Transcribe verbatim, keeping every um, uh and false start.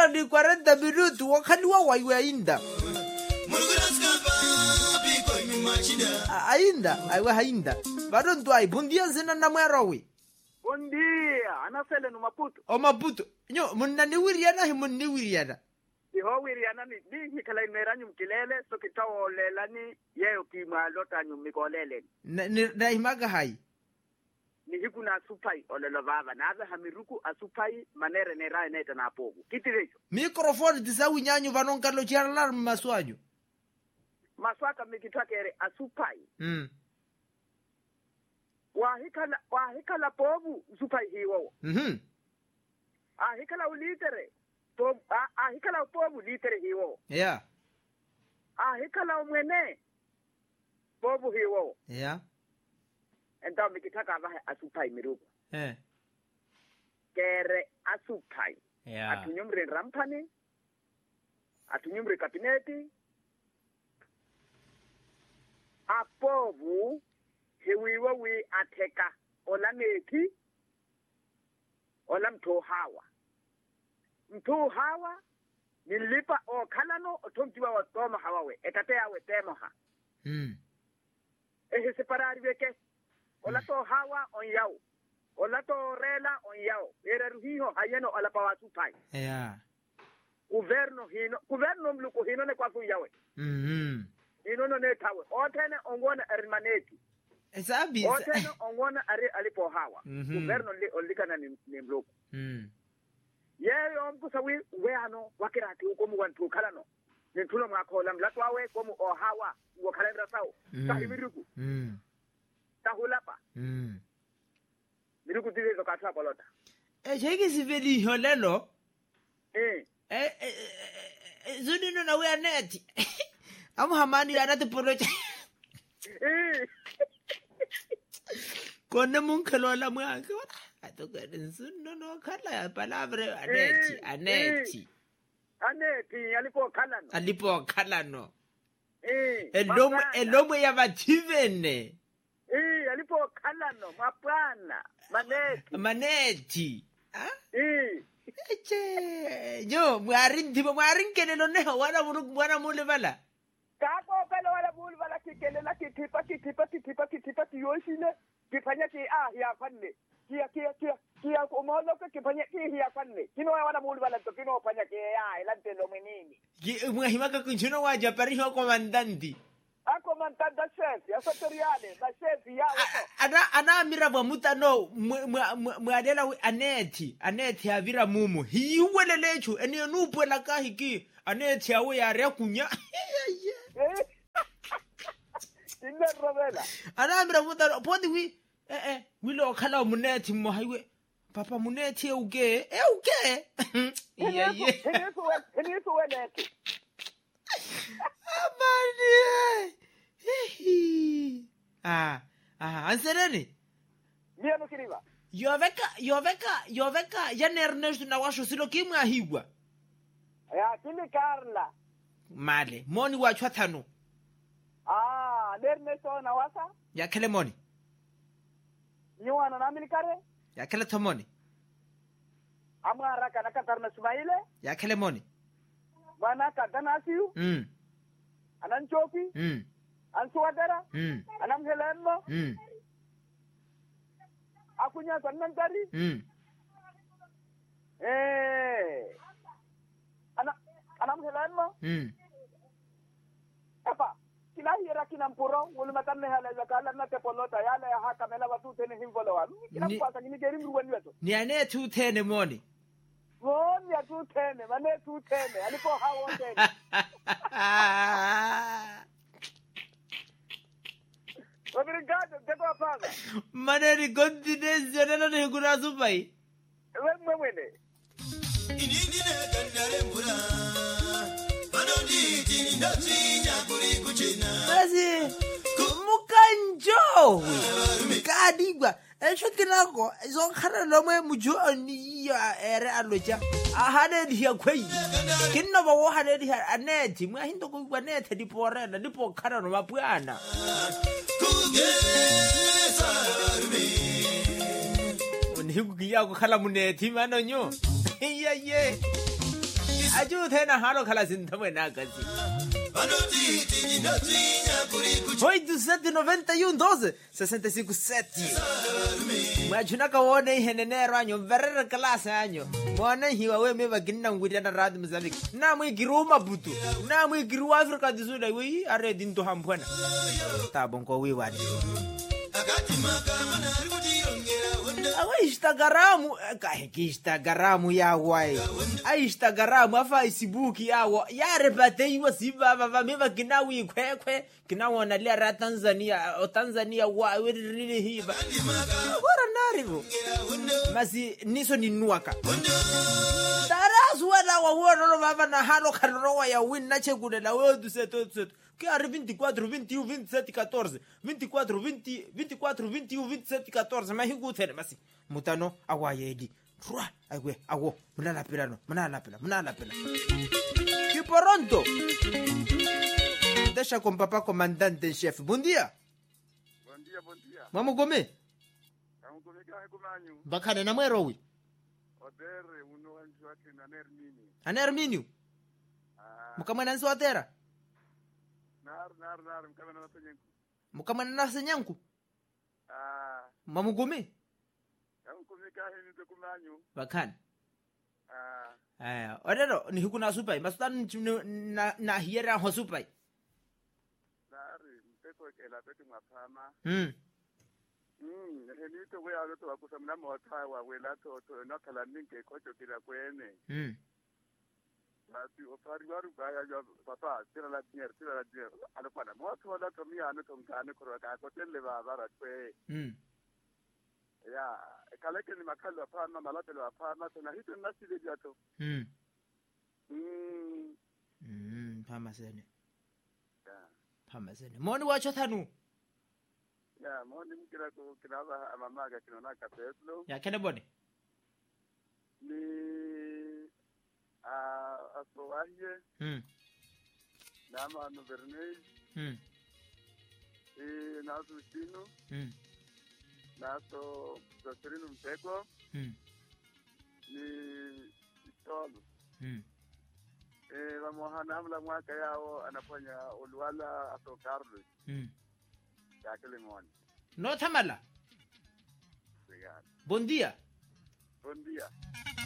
Ora ni cuarenta minutos wakaliwa waiwainda. Ainda, aiwa hainda. Bado ntwai bundia nsena na mwarawi. Bundia, anasele no Maputo. O Maputo. Nyo, munna ni wiriana hi munni wiriana. Iho wiriana ni ni hikala imeranyu mkilele so kitawo lelani yeo kimalota nyu mikolele. Na na himaga hai. Ni hiku na supai olelo baba na ave hamiruku asupai manere ne rai neta na pogu. Kitirecho. Microphone tisawi nyanyu vanonka lo charlar maswanyu. Maswaka mikitwakere asupai. Mm. Wahikala wahikala pogu supai hiwo. Mhm. Ahikala ulitere. To ahikala pogu litere hiwo. Yeah. Ahikala umwene pogu hiwo. Yeah. Enta mikitaka ava asupai miruku. Eh. Kere asupai. Yeah. Atunyumre rampani. Atunyumre kabineti. Apovu hewiwa wi ateka olameti olam tohawa mtohawa nilipa o kalano otomtiwa watoma hawawe etatea we temoha Mm. ehe separari weke ola tohawa on yao ola to rela on yao era ruhiho hayeno ala pawasupai Yeah. governo hino governo mluko hino ne kwafu yawe Mhm. inono ne tawe otene ongona ermaneti Esabi. otene ongona ari alipo hawa Mhm. governo li olikana ni ni mloko Mm. yeyo mpusawi weano wakirati ukomu wantu kalano nintulo mwakola mlatwawe komu o hawa ngo kalendra sawo Mm. tahimiruku Mm. tahulapa Mm. miruku dizo katwa polota E cheki siveli holelo. eh Eh eh zunino na we aneti. Amu hamani anati porocha. eh Kone munkelo la mwaka. Atoka nsuno no kala ya palabra aneti, aneti. aneti alipo kalano Alipo kala no. eh Elomo mapana. elomo ya bativene. eh alipo kalano mapana maneti Maneti. Ah? eh Eche. Yo, mwarin tipo mwarin kelelo neho wana mulu mwana mule bala. kako pele wala bulu bala kikele na kitipa kitipa kitipa kitipa kiyoshine kifanya ki ah ya fanne kia kia kia kia umolo ke kifanya ki ya fanne kino wala bulu bala to kino fanya ki ya ilante lo menini Mwahimaka kunchuno wa japariho komandanti. ako mantanda chef ya sotoriale ba chef ya wato Ana ana mira ba mutano mwadela we aneti aneti avira mumu hiwelelechu eni nupo la kahiki aneti awe ya rekunya eh inna rovela ana mira mutano podi wi eh eh wilo kala muneti mo hiwe papa muneti euge euge iya iya henifu henifu wenete amani ah ah ansereni mie mkiriba yoveka yoveka yoveka yana Ernesto na washo silo kimwa higwa ya kini Carla male moni wa chwatano ah Ernesto na wasa ya kele moni niwana na milikare ya kele tomoni amara kana katarna Sumaile ya kele moni bana katanasiu mm ananchoki mm ansuwadara mm anamhelenmo mm akunya sanantari mm eh ana anamhelenmo mm apa kila hira kinampuro wulumatanne hala zakala na tepolota yale ya haka mela watu tene himvolowa kila Ni- kwa kini geri mruwani wetu ni ane tu tene moni woni ya tu tene mane tu tene alipo hawo tene obrigado tego apaga maneri continenza nana ne kuna supai wewe mwene inindine kandare mbura panoni tini ndatsinya kuri kuchena basi mukanjo kadigwa esho kinako zo khara lomwe mujo ani ya ere aloja ahane dia kwai kinno ba wo hane dia aneti mwa hindo ko kwa nete diporena dipo khara no mapwana kugesa rume ni ku ya ko khala muneti mano nyo ye ye aju tena halo kala sintamwe na kasi vanotiti ndinodzinya kuri kuchina oito sete noventa e um doze sessenta e cinco sete mwachuna kaone ihenenero anyo mverere klase anyo mwana hiwa we meba ginna ngwira na radio Mozambique na mwigiruma butu na mwigiru Africa du Sud we are dinto hambwana tabonko we wadi akati makama nari kutirongera wonda awa Instagramu kahe ki Instagramu ya wai a Instagramu afa Facebook ya wa ya repate iwa siba baba meba gina wi kwekwe gina wana lia ra Tanzania o Tanzania wa we really hiba ora narigo masi niso ni nuaka tarasu wala wa wona baba na halo kanro ya win na chegule la we du seto seto que are vinte-quatro, vinte e um, vinte e sete, quatorze, vinte e quatro, vinte, vinte e quatro, vinte e um, vinte e sete, quatorze, mas higu tere masi mutano awa yedi rua aiwe awo mnala pelano mnala pela mnala pela que pronto deixa com papá comandante chef. Bom dia. Bom dia, bom dia. Vamos comer. Vamos comer que kumanyu. Bakana na mwero wi. Odere uno wanju wake na Nermini. Ana Herminio. Ah, Mukamana nso atera. nar nar nar mkamana na penyenku. Mukamana na senyanku. Ah, Mamugome. vamos comer que ni kumanyu. Bakana. Ah, Aya, odero ni hukuna supai. Masutan na na hiera ho supai. nari mpeko ke la peke mapama. Hmm. Mm, heni to we alo to akusamna mota wa we la to to na kala ninke kocho kila kwene. Hmm. Basi ofari waru baya yo papa tira la tier tira la tier alo pana moto wala to mi ano to ngane ko ka ko tele ba bara twe. Hmm. Ya, kala ke ni makalo hapana malate lo hapana tuna hito nasi de jato. Hmm. Mm. Hmm, pama sene. Ya. Pama sene. Moni wacho thanu. Ya, moni mkira ko kinaba amamaga kinona ka peslo. Ya kene bone. Ni a aswaje Hmm. nama no vernei Hmm. e naso sino Hmm. naso dotrino mpeko Hmm. ni tolo. Hmm. Eh, vamos a namla mwaka yao anafanya ulwala aso Carlos. Hmm. Ya kile mwani. No tamala. Obrigado. Bom dia. Bom dia.